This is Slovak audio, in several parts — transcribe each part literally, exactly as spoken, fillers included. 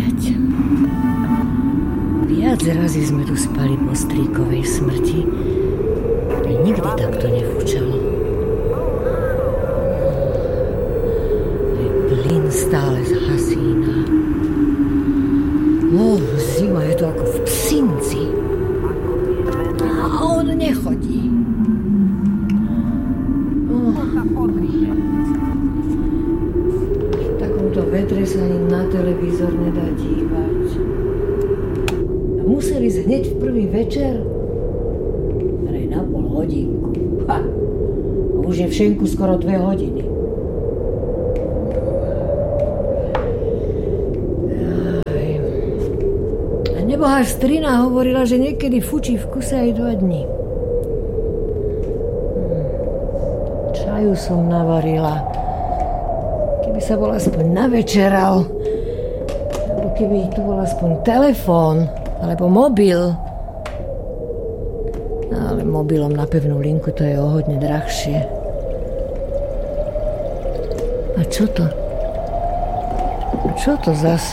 spať. Viac razy sme tu spali po strýkovej smrti. Nikdy takto nefúčalo. Aj plyn stále zhasína. Oh, zima je to ako v Psinci. A on nechodí. Oh. V takomto vetre sa ani na televízor nedá dívať. A museli ísť hneď v prvý večer? Aj na pol hodinku. Ha. A už je v šenku skoro dve hodiny. Nebohá strina hovorila, že niekedy fučí v kuse aj dva dni. Čaju som navarila. Keby sa bol aspoň navečeral, alebo keby tu bol aspoň telefón, alebo mobil. Ale mobilom na pevnú linku to je o hodne drahšie. A čo to? A čo to zas?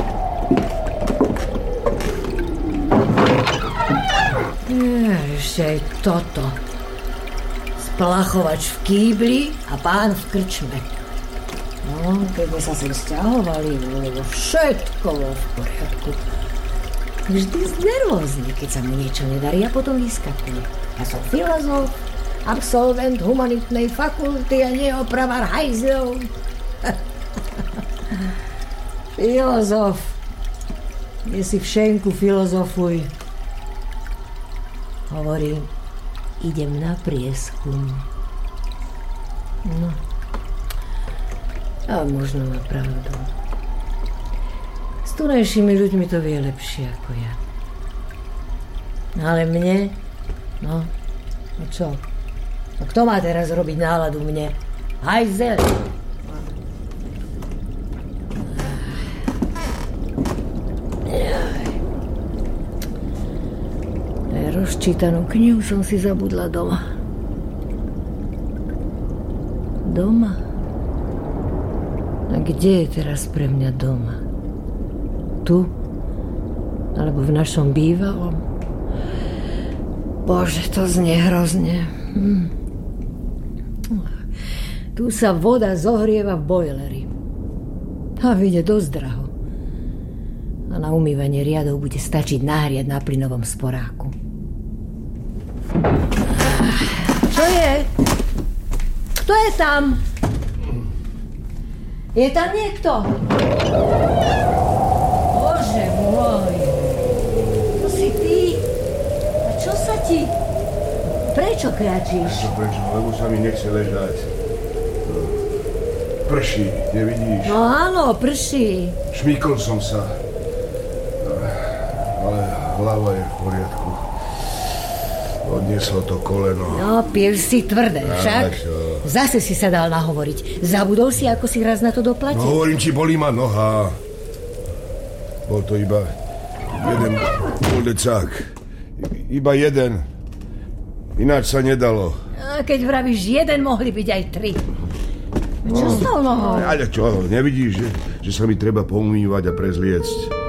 Ešte aj toto. Splachovač v kýbli a pán v krčme. No, keď sme sa sem sťahovali, bolo všetko v poriadku. Vždy znervózne, keď sa mu niečo nedarí a potom vyskakuje. Ja som filozof, absolvent humanitnej fakulty a nie opravar hajzlov. Filozof. Je si v šenku filozofuj. Hovorím, idem na prieskum. No. A možno má pravdu. S tunajšími ľuďmi to vie lepšie ako ja. Ale mne? No, no čo? No kto má teraz robiť náladu mne? Hajzel! Rozčítanú knihu som si zabudla doma. Doma? A kde je teraz pre mňa doma? Tu? Alebo v našom bývalom? Bože, to znie hrozne. Hm. Tu sa voda zohrieva v bojleri. A vyjde dosť draho. A na umývanie riadov bude stačiť nahriať na plynovom sporáku. Čo je? Kto je tam? Je tam niekto? Bože môj. To si ty? A čo sa ti? Prečo kriačíš? Prečo, prečo? Lebo sa mi nechce ležať. Prší, nevidíš? No áno, prší. Šmýkol som sa. Ale hlava je v poriadku. Odnieslo to koleno. No, pil si tvrdé, však? Zase si sa dal nahovoriť. Zabudol si, ako si raz na to doplatil? No, hovorím ti, bolí ma noha. Bol to iba jeden poldecák. Iba jeden. Ináč sa nedalo. A keď vravíš jeden, mohli byť aj tri. Čo no, s tou nohou? Ale čo, nevidíš, že, že sa mi treba poumývať a prezliecť?